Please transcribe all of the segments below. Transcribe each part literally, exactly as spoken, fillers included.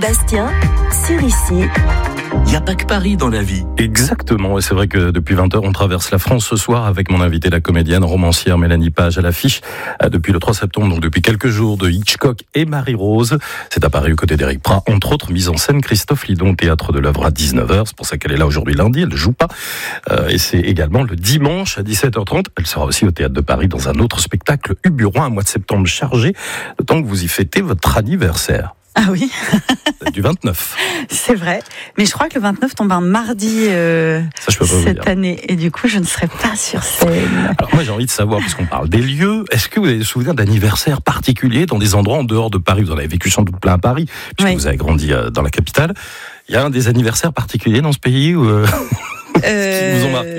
Bastien, sur Ici. Il n'y a pas que Paris dans la vie. Exactement, et c'est vrai que depuis vingt heures, on traverse la France ce soir avec mon invitée, la comédienne romancière Mélanie Page à l'affiche depuis le trois septembre, donc depuis quelques jours, de Hitchcock et Marie-Rose. C'est à Paris aux côtés d'Éric Prat, entre autres, mise en scène Christophe Lidon, théâtre de l'œuvre à dix-neuf heures. C'est pour ça qu'elle est là aujourd'hui lundi, elle ne joue pas. Euh, et c'est également le dimanche à dix-sept heures trente. Elle sera aussi au théâtre de Paris dans un autre spectacle, Uburon, un mois de septembre chargé, le temps que vous y fêtez votre anniversaire. Ah oui. Du vingt-neuf. C'est vrai. Mais je crois que le vingt-neuf tombe un mardi euh, Ça, je peux pas vous cette dire. année. Et du coup, je ne serai pas sur scène. Alors moi, j'ai envie de savoir, puisqu'on parle des lieux, est-ce que vous avez des souvenirs d'anniversaires particuliers dans des endroits en dehors de Paris? Vous en avez vécu sans doute plein à Paris, puisque Oui. vous avez grandi euh, dans la capitale. Il y a un des anniversaires particuliers dans ce pays où, euh, qui vous ont marqué?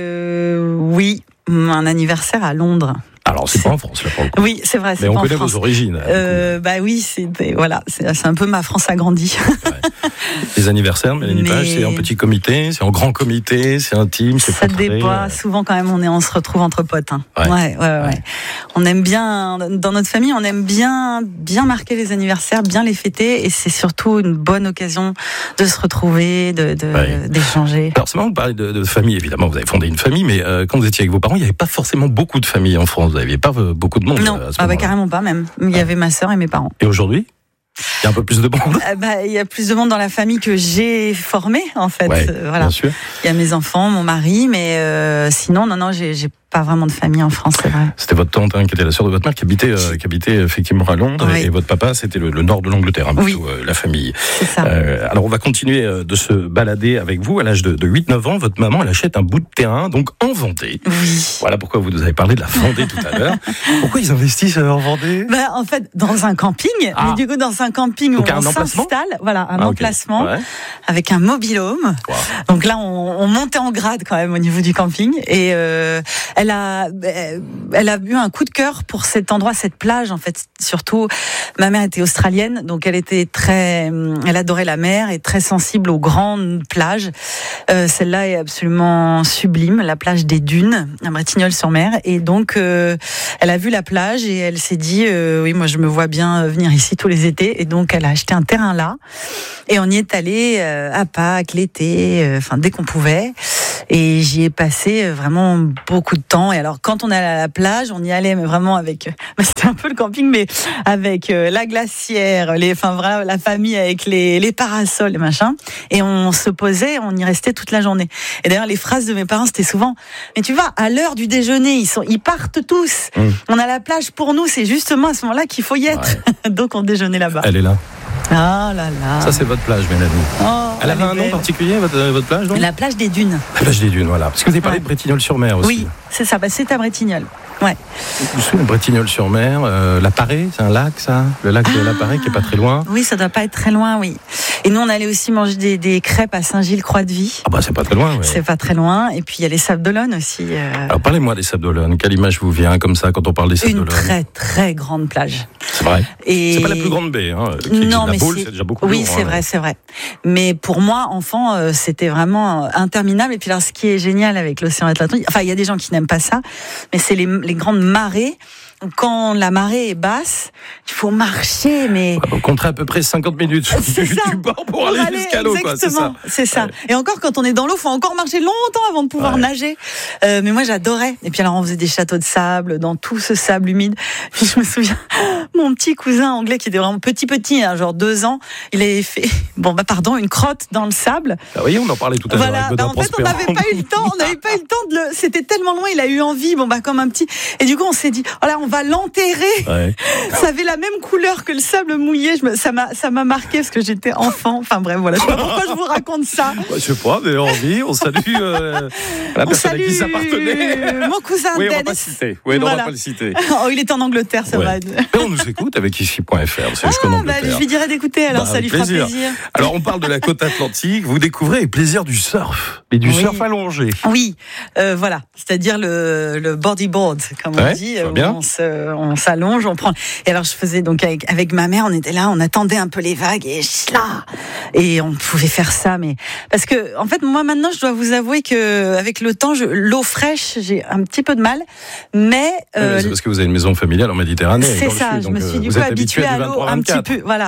euh, Oui, un anniversaire à Londres. Alors, c'est pas en France, là, pour le coup. Oui, c'est vrai, c'est Mais on pas en connaît France. vos origines. Euh, bah oui, c'est voilà, c'est c'est un peu ma France agrandie. Ouais. Les anniversaires, Mélanie Mais- Page, c'est en petit comité, c'est en grand comité, c'est intime, c'est Ça feutré, dépend. euh, Souvent, quand même, on est, on se retrouve entre potes. Hein. Ouais. Ouais, ouais, ouais, Ouais. On aime bien, dans notre famille, on aime bien, bien marquer les anniversaires, bien les fêter, et c'est surtout une bonne occasion de se retrouver, de, de Ouais. d'échanger. Alors c'est marrant de parler de, de famille, évidemment, vous avez fondé une famille, mais euh, quand vous étiez avec vos parents, il n'y avait pas forcément beaucoup de familles en France, vous n'aviez pas euh, beaucoup de monde Non, euh, à ce ah bah, moment-là. carrément pas même. Il y avait ma sœur et mes parents. Et aujourd'hui, il y a un peu plus de monde. Euh, bah, il y a plus de monde dans la famille que j'ai formée, en fait. Ouais, Euh, voilà. bien sûr. Il y a mes enfants, mon mari, mais euh, sinon, non, non, j'ai, j'ai pas vraiment de famille en France, c'est vrai. C'était votre tante hein, qui était la sœur de votre mère qui habitait, euh, qui habitait effectivement à Londres, Oui. et votre papa c'était le, le nord de l'Angleterre, hein, Oui. plutôt euh, la famille. C'est ça. Euh, alors on va continuer euh, de se balader avec vous. À l'âge de, de huit neuf ans, votre maman elle achète un bout de terrain, donc en Vendée. Oui. Voilà pourquoi vous nous avez parlé de la Vendée tout à l'heure. Pourquoi ils investissent euh, en Vendée? Bah, en fait, dans un camping, Ah. mais du coup, dans un camping où Donc, un on emplacement s'installe, voilà, un Ah, ok. emplacement Ouais. avec un mobil-home. Wow. Donc là, on, on montait en grade quand même au niveau du camping. Et euh, elle a, elle a eu un coup de cœur pour cet endroit, cette plage. En fait, surtout, ma mère était australienne, donc elle était très, elle adorait la mer et très sensible aux grandes plages. Euh, celle-là est absolument sublime, la plage des Dunes, à Bretignolles-sur-Mer. Et donc, euh, elle a vu la plage et elle s'est dit, euh, oui, moi, je me vois bien venir ici tous les étés. Et donc, elle a acheté un terrain là. Et on y est allé euh, à Pâques, l'été, euh, enfin dès qu'on pouvait. Et j'y ai passé euh, vraiment beaucoup de temps. Et alors, quand on allait à la plage, on y allait mais vraiment avec. Euh, c'était un peu le camping, mais avec euh, la glacière, les, enfin vraiment la famille avec les, les parasols, les machins. Et on se posait, on y restait toute la journée. Et d'ailleurs, les phrases de mes parents, c'était souvent. Mais tu vois, à l'heure du déjeuner, ils sont, ils partent tous. Mmh. On a la plage pour nous. C'est justement à ce moment-là qu'il faut y être. Donc, on déjeunait là-bas. Elle est là. Ah là là. Ça c'est votre plage, Mélanie. Oh, Elle avait est un nom belle. particulier, votre, votre plage, non? La plage des Dunes. La plage des Dunes, voilà. Parce que vous avez parlé Ouais. de Bretignolles-sur-Mer aussi. Oui, c'est ça. Bah, c'est à Bretignolles. Ouais. Vous vous souvenez de Bretignolles-sur-Mer, euh, la Parée, c'est un lac, ça? Le lac de la Parée qui est pas très loin. Oui, ça doit pas être très loin, oui. Et nous, on allait aussi manger des, des crêpes à Saint-Gilles-Croix-de-Vie. Ah bah c'est pas très loin, ouais. C'est pas très loin. Et puis il y a les Sables d'Olonne aussi. euh, Alors parlez-moi des Sables d'Olonne. Quelle image vous vient comme ça quand on parle des Sables une d'Olonne? très très grande plage. C'est vrai. Et C'est pas la plus grande baie, hein. qui existe. Non, la mais Baule, c'est c'est déjà beaucoup oui, plus lourd, c'est hein. vrai, c'est vrai. Mais pour moi, enfant, euh, c'était vraiment euh, interminable. Et puis alors, ce qui est génial avec l'océan Atlantique, enfin, il y a des gens qui n'aiment pas ça, mais c'est les, les grandes marées. Quand la marée est basse, il faut marcher, mais Vous compterez à peu près cinquante minutes c'est du, ça. du bord pour aller jusqu'à l'eau, quoi. C'est ça. Exactement, c'est ça. Ouais. Et encore, quand on est dans l'eau, faut encore marcher longtemps avant de pouvoir Ouais. nager. Euh, mais moi, j'adorais. Et puis alors, on faisait des châteaux de sable dans tout ce sable humide. Puis je me souviens, mon petit cousin anglais qui était vraiment petit petit, hein, genre deux ans, il avait fait, bon bah pardon, une crotte dans le sable. Ah oui, on en parlait tout à l'heure. Voilà. avec Bah, Baudin en fait, on Prospero. n'avait pas eu le temps. On n'avait pas eu le temps de le. C'était tellement loin. Il a eu envie. Bon bah comme un petit. Et du coup, on s'est dit, oh là, on va l'enterrer. Ouais. Ça avait la même couleur que le sable mouillé. Je me, ça m'a, ça m'a marqué parce que j'étais enfant. Enfin bref, voilà. Je sais pas pourquoi je vous raconte ça. Bah, je sais pas, mais envie, on salue euh, la On personne à salue qui ça appartenait. mon cousin Oui, on va Dennis. pas le citer. Oui, non, on va Voilà. pas le citer. Oh, il était en Angleterre, c'est Ouais. vrai. Mais on nous écoute avec ici point F R, c'est jusqu'en Ah, bah, Angleterre. je lui dirai d'écouter, alors Bah, ça lui avec fera plaisir. plaisir. Alors, on parle de la côte atlantique. Vous découvrez les plaisirs du surf, mais du Oui. surf allongé. Oui, euh, voilà, c'est-à-dire le, le bodyboard, comme Ouais, on dit. ça va où bien. On, se, on s'allonge, on prend. Et alors, je faisais donc avec, avec ma mère, on était là, on attendait un peu les vagues et là, et on pouvait faire ça, mais parce que en fait, moi maintenant, je dois vous avouer que avec le temps, je, l'eau fraîche, j'ai un petit peu de mal, mais euh, Oui, c'est parce que vous avez une maison familiale en Méditerranée. c'est dans le ça, sud, je donc, me suis euh, du vous coup êtes habitué habituée à à du l'eau vingt-trois un petit vingt-quatre. peu, voilà.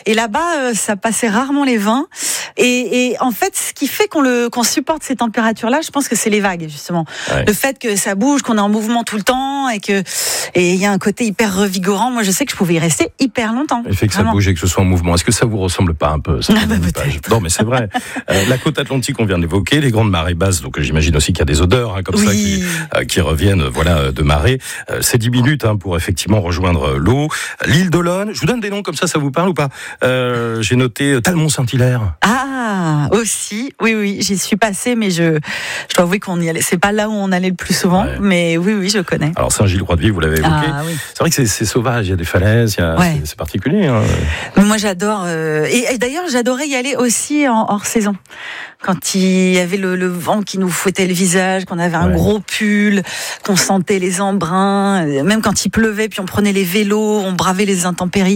Et là-bas, euh, ça passait rarement les vingt. Et, et en fait, ce qui fait qu'on le qu'on supporte ces températures-là, je pense que c'est les vagues justement. Ouais. Le fait que ça bouge, qu'on est en mouvement tout le temps et que et il y a un côté hyper revigorant. Moi, je sais que je pouvais y rester hyper longtemps. Le fait que vraiment. Ça bouge et que ce soit en mouvement. Est-ce que ça vous ressemble pas un peu ça, ah bah Non, mais c'est vrai. euh, la côte atlantique, on vient d'évoquer, les grandes marées basses. Donc, j'imagine aussi qu'il y a des odeurs hein, comme oui. ça qui, euh, qui reviennent, voilà, de marée. Euh, c'est dix minutes hein, pour effectivement rejoindre l'eau. L'île d'Olonne. Je vous donne des noms comme ça, ça vous parle ou pas? euh, J'ai noté Talmont-Saint-Hilaire. Ah, aussi. Oui, oui, j'y suis passée, mais je, je dois avouer qu'on y allait. C'est pas là où on allait le plus souvent, ouais. mais oui, oui, je connais. Alors Saint-Gilles-Croix-de-Vie, vous l'avez évoqué. Ah, oui. C'est vrai que c'est, c'est sauvage. Il y a des falaises, il y a, ouais. c'est, c'est particulier. Hein. Moi, j'adore. Euh, et, et d'ailleurs, j'adorais y aller aussi en hors saison. Quand il y avait le, le vent qui nous fouettait le visage, qu'on avait un ouais. gros pull, qu'on sentait les embruns, même quand il pleuvait, puis on prenait les vélos, on bravait les intempéries.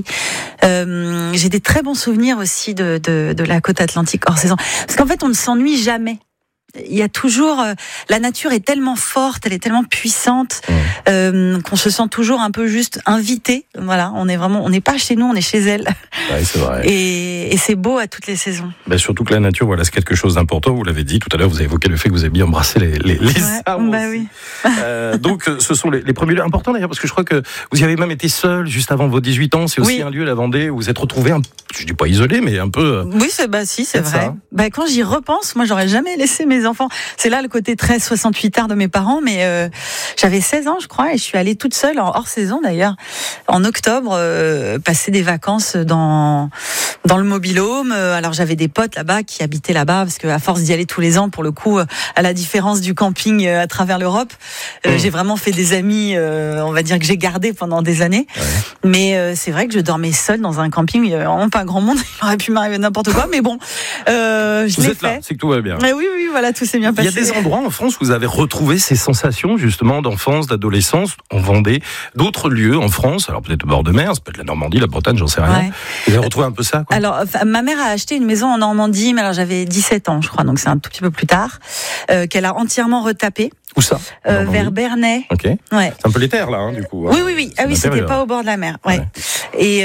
Euh, j'ai des très bons souvenirs aussi de, de, de la côte atlantique hors saison. Parce qu'en fait, on ne s'ennuie jamais. Il y a toujours, euh, la nature est tellement forte, elle est tellement puissante mmh. euh, qu'on se sent toujours un peu juste invité. Voilà, on est vraiment, on n'est pas chez nous, on est chez elle. Ouais, c'est vrai. Et, et c'est beau à toutes les saisons. Ben surtout que la nature, voilà, c'est quelque chose d'important. Vous l'avez dit tout à l'heure, vous avez évoqué le fait que vous avez bien embrassé les, les, les ouais, arbres. Bah oui. euh, donc, ce sont les, les premiers lieux importants d'ailleurs, parce que je crois que vous y avez même été seul juste avant vos dix-huit ans. C'est aussi oui. un lieu, la Vendée, où vous êtes retrouvé, un, je dis pas isolé, mais un peu. Oui, c'est bah si, c'est, c'est vrai. Ça. Bah quand j'y repense, moi, j'aurais jamais laissé mes enfants. C'est là le côté très soixante-huit art de mes parents, mais euh, j'avais seize ans, je crois, et je suis allée toute seule, en hors saison d'ailleurs, en octobre, euh, passer des vacances dans dans le mobil-home. Alors j'avais des potes là-bas qui habitaient là-bas, parce qu'à force d'y aller tous les ans, pour le coup, à la différence du camping à travers l'Europe, euh, mmh. j'ai vraiment fait des amis, euh, on va dire que j'ai gardé pendant des années. Ouais. Mais euh, c'est vrai que je dormais seule dans un camping, il y avait vraiment pas grand monde, il aurait pu m'arriver n'importe quoi, mais bon, euh, je vous l'ai êtes fait. Là, c'est que tout va bien. Mais oui, oui, voilà, tout s'est bien passé. Il y a des endroits en France où vous avez retrouvé ces sensations justement d'enfance, d'adolescence, en Vendée, d'autres lieux en France, alors peut-être au bord de mer, ça peut être la Normandie, la Bretagne, j'en sais rien. Ouais. Vous avez retrouvé un peu ça, quoi. Alors, ma mère a acheté une maison en Normandie, mais alors j'avais dix-sept ans, je crois, donc c'est un tout petit peu plus tard, euh, qu'elle a entièrement retapée. Où ça euh, Vers Bernay. Ok. Ouais. C'est un peu les terres là, hein, du coup. Oui, oui, oui. Ah oui, c'était pas au bord de la mer. Ouais. ouais. Et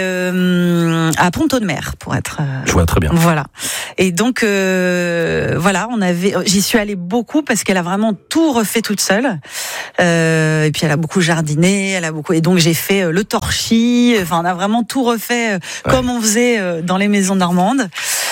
euh, à Pont-de-Mer, pour être. Euh, Je vois très bien. Voilà. Et donc, euh, voilà, on avait. J'y suis allée beaucoup parce qu'elle a vraiment tout refait toute seule. Euh, et puis elle a beaucoup jardiné, elle a beaucoup. Et donc j'ai fait le torchis. Enfin, on a vraiment tout refait ouais. comme on faisait dans les maisons normandes.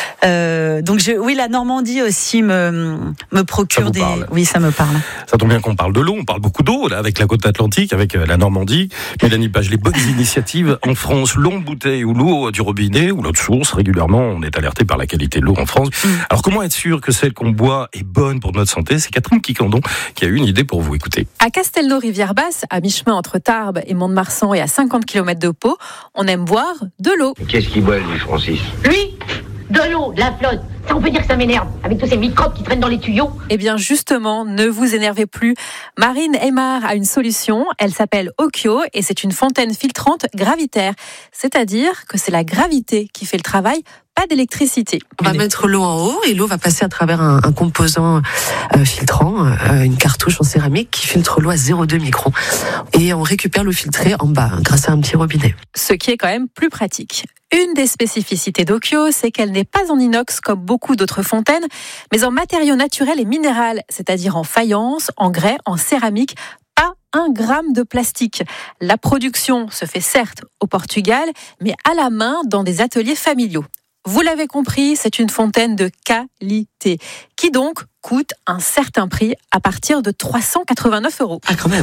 Euh, donc je, oui, la Normandie aussi me me procure des. Parle. Oui, ça me parle. Ça tombe bien qu'on parle de l'eau, on parle beaucoup d'eau là, avec la côte atlantique, avec la Normandie. Mélanie Page, les bonnes initiatives en France, l'eau en bouteille ou l'eau du robinet ou l'eau de source, régulièrement, on est alerté par la qualité de l'eau en France. Mmh. Alors comment être sûr que celle qu'on boit est bonne pour notre santé? C'est Catherine Quicandon qui a eu une idée pour vous. Écoutez. À Castelnau-Rivière-Basse, à mi-chemin entre Tarbes et Mont-de-Marsan et à cinquante kilomètres de Pau, on aime boire de l'eau. Qu'est-ce qu'il boit, lui, Francis? Lui De l'eau, de la flotte. Ça, on peut dire que ça m'énerve, avec tous ces microbes qui traînent dans les tuyaux. Eh bien, justement, ne vous énervez plus. Marine Aymar a une solution. Elle s'appelle Okyo et c'est une fontaine filtrante gravitaire. C'est-à-dire que c'est la gravité qui fait le travail, pas d'électricité. On va mettre l'eau en haut et l'eau va passer à travers un, un composant euh, filtrant, euh, une cartouche en céramique qui filtre l'eau à zéro virgule deux microns. Et on récupère l'eau filtrée en bas grâce à un petit robinet. Ce qui est quand même plus pratique. Une des spécificités d'Okyo, c'est qu'elle n'est pas en inox comme beaucoup d'autres fontaines, mais en matériaux naturels et minéral, c'est-à-dire en faïence, en grès, en céramique, pas un gramme de plastique. La production se fait certes au Portugal, mais à la main dans des ateliers familiaux. Vous l'avez compris, c'est une fontaine de qualité, qui donc coûte un certain prix à partir de trois cent quatre-vingt-neuf euros. Ah quand même.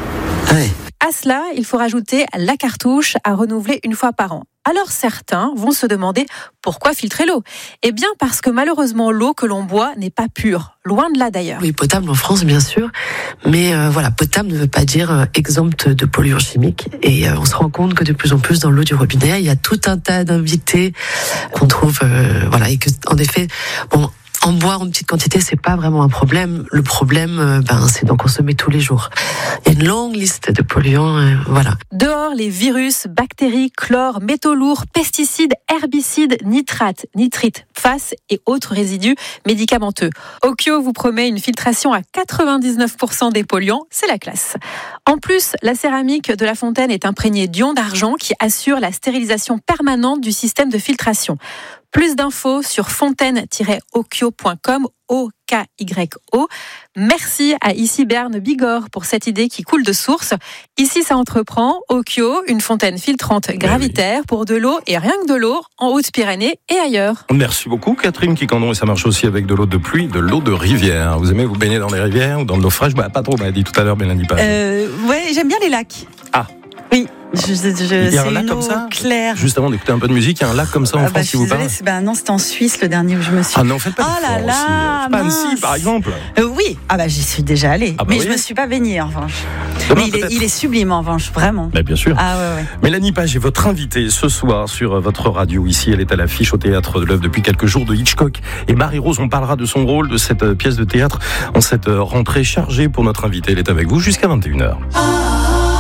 Ah ouais. À cela, il faut rajouter la cartouche à renouveler une fois par an. Alors certains vont se demander pourquoi filtrer l'eau ? Eh bien parce que malheureusement l'eau que l'on boit n'est pas pure, loin de là d'ailleurs. Oui, potable en France bien sûr, mais euh, voilà, potable ne veut pas dire euh, exempte de polluants chimiques. Et euh, on se rend compte que de plus en plus dans l'eau du robinet, il y a tout un tas d'invités qu'on trouve, euh, voilà, et que en effet, bon. En boire en petite quantité, c'est pas vraiment un problème. Le problème, ben, c'est d'en consommer tous les jours. Il y a une longue liste de polluants, euh, voilà. Dehors, les virus, bactéries, chlore, métaux lourds, pesticides, herbicides, nitrates, nitrites, P F A S et autres résidus médicamenteux. Occhio vous promet une filtration à quatre-vingt-dix-neuf pour cent des polluants, c'est la classe. En plus, la céramique de la fontaine est imprégnée d'ions d'argent qui assure la stérilisation permanente du système de filtration. Plus d'infos sur fontaine tiret occhio point com, O K Y O. Merci à Ici Berne Bigorre pour cette idée qui coule de source. Ici, ça entreprend. Occhio, une fontaine filtrante gravitaire pour de l'eau et rien que de l'eau en Haute-Pyrénées et ailleurs. Merci beaucoup, Catherine Quicandon. Et ça marche aussi avec de l'eau de pluie, de l'eau de rivière. Vous aimez vous baigner dans les rivières ou dans de l'eau fraîche? Bah, pas trop, m'a dit tout à l'heure Mélanie Page. Euh, ouais, j'aime bien les lacs. Ah. Oui. Je, je, il y a un c'est lac une comme eau ça claire. Juste avant d'écouter un peu de musique, il y a un lac comme ça en ah France bah, qui vous parle. Bah non, c'était en Suisse le dernier où je me suis. Ah non, faites pas oh là d'efforts là, aussi. Pas Annecy, par exemple. Euh, oui, ah bah j'y suis déjà allée, ah bah mais oui. je me suis pas baignée en revanche. Demain, mais il est, il est sublime en revanche, vraiment. Bah, bien sûr. Ah ouais, ouais. Mélanie Page est votre invitée ce soir sur votre radio. Ici, elle est à l'affiche au Théâtre de l'Œuvre depuis quelques jours de Hitchcock. Et Marie-Rose, on parlera de son rôle, de cette pièce de théâtre en cette rentrée chargée pour notre invitée. Elle est avec vous jusqu'à vingt et une heures.